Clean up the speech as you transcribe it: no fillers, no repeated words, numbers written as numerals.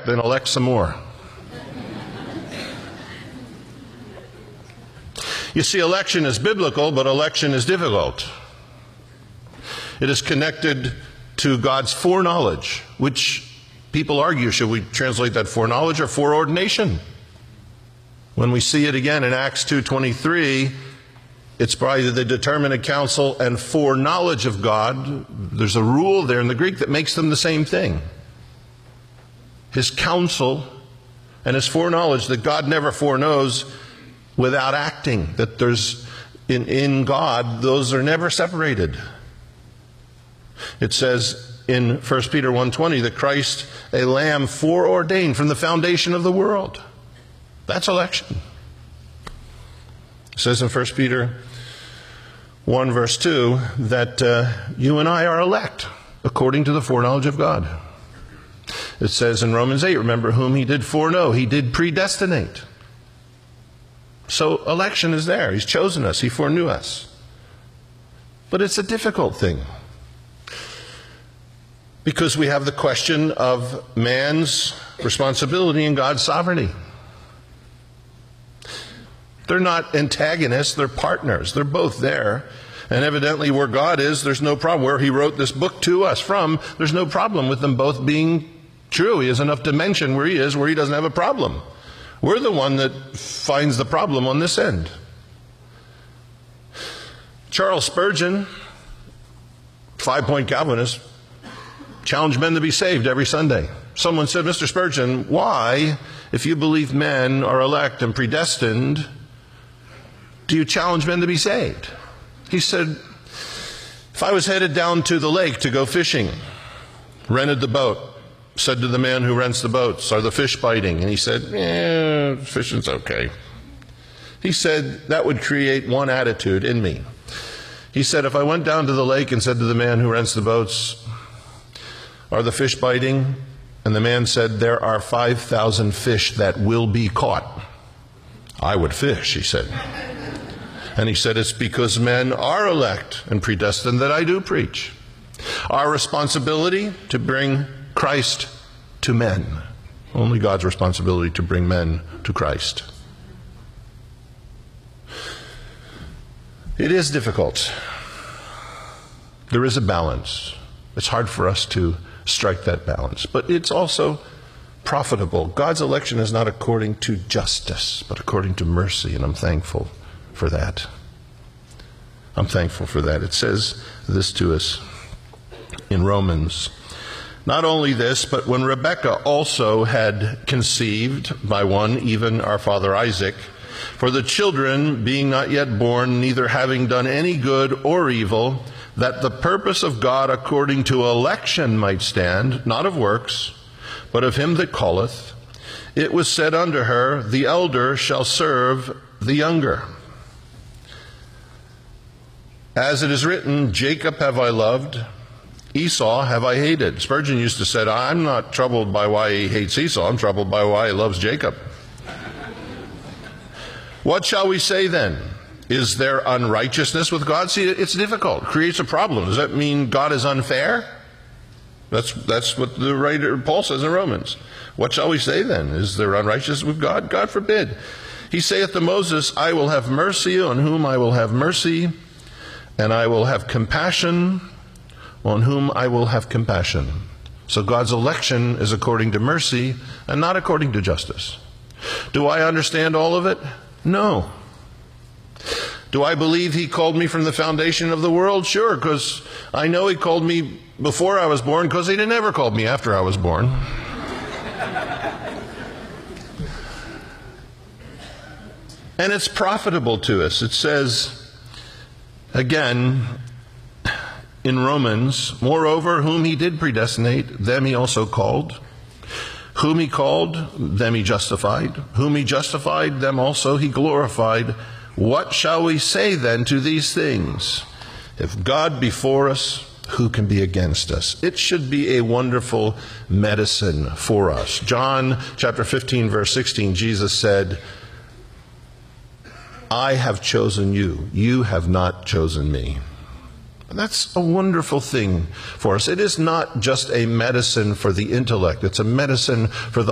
elect, then elect some more. You see, election is biblical, but election is difficult. It is connected to God's foreknowledge, which people argue, should we translate that foreknowledge or foreordination? When we see it again in Acts 2:23, it's by the determinate counsel and foreknowledge of God. There's a rule there in the Greek that makes them the same thing. His counsel and his foreknowledge, that God never foreknows without acting, that there's in God, those are never separated. It says in 1 Peter 1:20 that Christ, a lamb foreordained from the foundation of the world. That's election. It says in 1 Peter 1 verse 2 that you and I are elect according to the foreknowledge of God. It says in Romans 8, remember whom he did foreknow, he did predestinate. So election is there. He's chosen us. He foreknew us. But it's a difficult thing, because we have the question of man's responsibility and God's sovereignty. They're not antagonists, they're partners. They're both there. And evidently where God is, there's no problem. Where he wrote this book to us from, there's no problem with them both being true. He has enough dimension where he is, where he doesn't have a problem. We're the one that finds the problem on this end. Charles Spurgeon, 5-point Calvinist, challenged men to be saved every Sunday. Someone said, Mr. Spurgeon, why, if you believe men are elect and predestined, do you challenge men to be saved? He said, if I was headed down to the lake to go fishing, rented the boat, said to the man who rents the boats, are the fish biting? And he said, fishing's okay. He said, that would create one attitude in me. He said, if I went down to the lake and said to the man who rents the boats, are the fish biting? And the man said, there are 5,000 fish that will be caught. I would fish, he said. And he said, it's because men are elect and predestined that I do preach. Our responsibility to bring Christ to men. Only God's responsibility to bring men to Christ. It is difficult. There is a balance. It's hard for us to strike that balance, but it's also profitable. God's election is not according to justice, but according to mercy, and I'm thankful for that. I'm thankful for that. It says this to us in Romans. Not only this, but when Rebekah also had conceived by one, even our father Isaac, for the children being not yet born, neither having done any good or evil, that the purpose of God according to election might stand, not of works, but of him that calleth, it was said unto her, the elder shall serve the younger. As it is written, Jacob have I loved, Esau have I hated. Spurgeon used to say, I'm not troubled by why he hates Esau, I'm troubled by why he loves Jacob. What shall we say then? Is there unrighteousness with God? See, it's difficult. It creates a problem. Does that mean God is unfair? That's what the writer Paul says in Romans. What shall we say then? Is there unrighteousness with God? God forbid. He saith to Moses, I will have mercy on whom I will have mercy, and I will have compassion on whom I will have compassion. So God's election is according to mercy and not according to justice. Do I understand all of it? No. Do I believe he called me from the foundation of the world? Sure, because I know he called me before I was born, because he never called me after I was born. And it's profitable to us. It says, again, in Romans, moreover, whom he did predestinate, them he also called. Whom he called, them he justified. Whom he justified, them also he glorified. What shall we say then to these things? If God be for us, who can be against us? It should be a wonderful medicine for us. John chapter 15, verse 16, Jesus said, I have chosen you. You have not chosen me. And that's a wonderful thing for us. It is not just a medicine for the intellect. It's a medicine for the